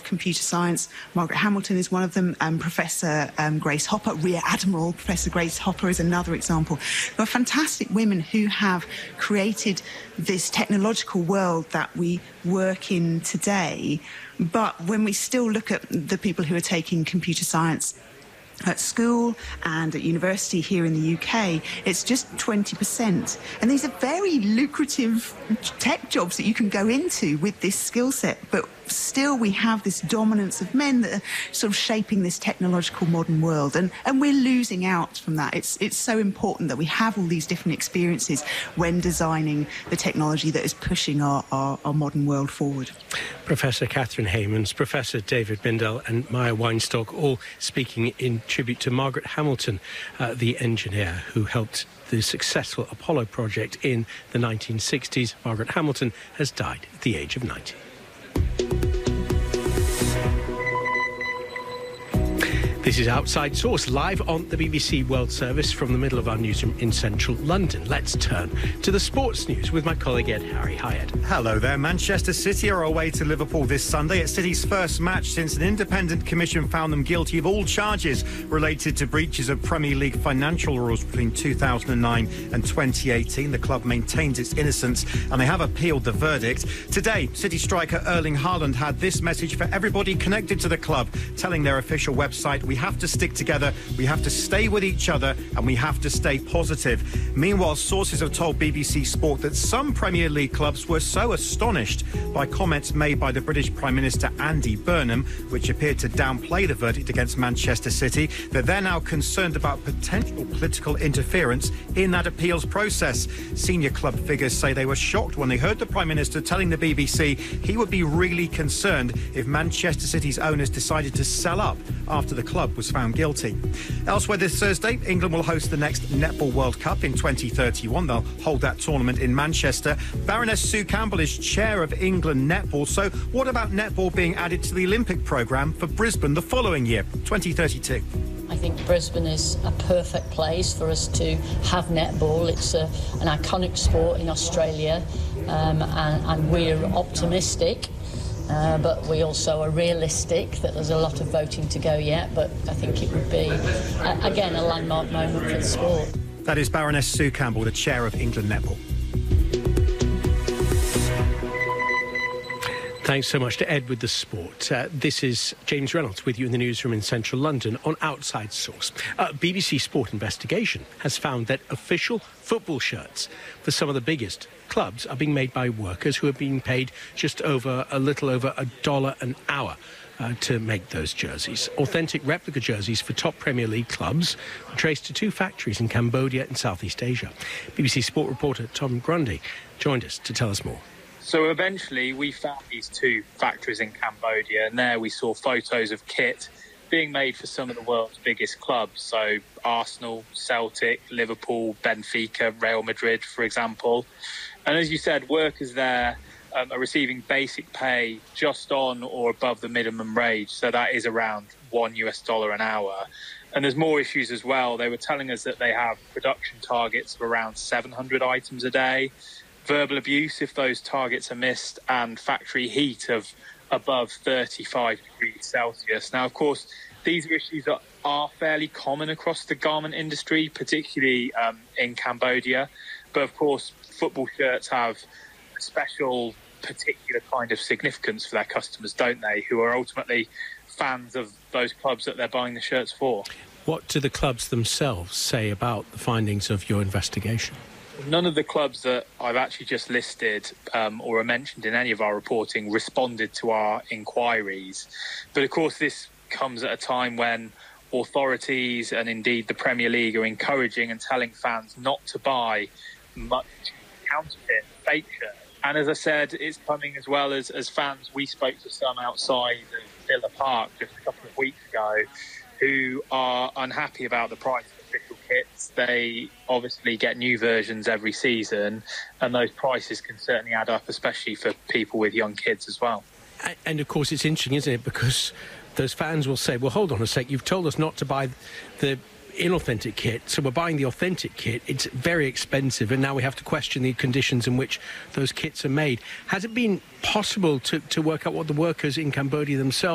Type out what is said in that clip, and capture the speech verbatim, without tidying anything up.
computer science. Margaret Hamilton is one of them. Um, Professor um, Grace Hopper, Rear Admiral Professor Grace Hopper is another example. There are fantastic women who have created this technological world that we work in today. But when we still look at the people who are taking computer science at school and at university here in the U K, it's just twenty percent. And these are very lucrative tech jobs that you can go into with this skill set. But still we have this dominance of men that are sort of shaping this technological modern world. And, and we're losing out from that. It's, it's so important that we have all these different experiences when designing the technology that is pushing our, our, our modern world forward. Professor Catherine Haymans, Professor David Bindel and Maya Weinstock all speaking in tribute to Margaret Hamilton, uh, the engineer who helped the successful Apollo project in the nineteen sixties. Margaret Hamilton has died at the age of ninety. This is Outside Source, live on the B B C World Service from the middle of our newsroom in central London. Let's turn to the sports news with my colleague Ed Harry. Hi, Ed. Hello there. Manchester City are away to Liverpool this Sunday at City's first match since an independent commission found them guilty of all charges related to breaches of Premier League financial rules between two thousand nine and twenty eighteen. The club maintains its innocence and they have appealed the verdict. Today, City striker Erling Haaland had this message for everybody connected to the club, telling their official website, "We have to stick together, we have to stay with each other, and we have to stay positive." Meanwhile, sources have told B B C Sport that some Premier League clubs were so astonished by comments made by the British Prime Minister Andy Burnham, which appeared to downplay the verdict against Manchester City, that they're now concerned about potential political interference in that appeals process. Senior club figures say they were shocked when they heard the Prime Minister telling the B B C he would be really concerned if Manchester City's owners decided to sell up after the club was found guilty. Elsewhere this Thursday, England will host the next Netball World Cup in twenty thirty-one. They'll hold that tournament in Manchester. Baroness Sue Campbell is chair of England Netball. So what about netball being added to the Olympic programme for Brisbane the following year, twenty thirty-two? I think Brisbane is a perfect place for us to have netball. It's a, an iconic sport in Australia, um, and, and we're optimistic. Uh, but we also are realistic that there's a lot of voting to go yet, but I think it would be, uh, again, a landmark moment for the sport. That is Baroness Sue Campbell, the chair of England Netball. Thanks so much to Ed with the sport. Uh, this is James Reynolds with you in the newsroom in central London on Outside Source. Uh, B B C Sport investigation has found that official football shirts for some of the biggest clubs are being made by workers who are being paid just over a little over a dollar an hour uh, to make those jerseys. Authentic replica jerseys for top Premier League clubs were traced to two factories in Cambodia and Southeast Asia. B B C Sport reporter Tom Grundy joined us to tell us more. So eventually we found these two factories in Cambodia, and there we saw photos of kit being made for some of the world's biggest clubs. So Arsenal, Celtic, Liverpool, Benfica, Real Madrid, for example. And as you said, workers there um, are receiving basic pay just on or above the minimum wage. So that is around one US dollar an hour. And there's more issues as well. They were telling us that they have production targets of around seven hundred items a day, verbal abuse if those targets are missed, and factory heat of above thirty-five degrees Celsius. Now, of course, these are issues that are fairly common across the garment industry, particularly um, in Cambodia. But of course, football shirts have a special, particular kind of significance for their customers, don't they, who are ultimately fans of those clubs that they're buying the shirts for. What do the clubs themselves say about the findings of your investigation? None of the clubs that I've actually just listed um, or are mentioned in any of our reporting responded to our inquiries. But of course, this comes at a time when authorities and indeed the Premier League are encouraging and telling fans not to buy much counterfeit, fake shirts. And as I said, it's coming as well as, as fans. We spoke to some outside of Villa Park just a couple of weeks ago who are unhappy about the price of official kits. They obviously get new versions every season, and those prices can certainly add up, especially for people with young kids as well. And of course, it's interesting, isn't it? Because those fans will say, well, hold on a sec, you've told us not to buy the inauthentic kit, so we're buying the authentic kit. It's very expensive, and now we have to question the conditions in which those kits are made. Has it been possible to, to work out what the workers in Cambodia themselves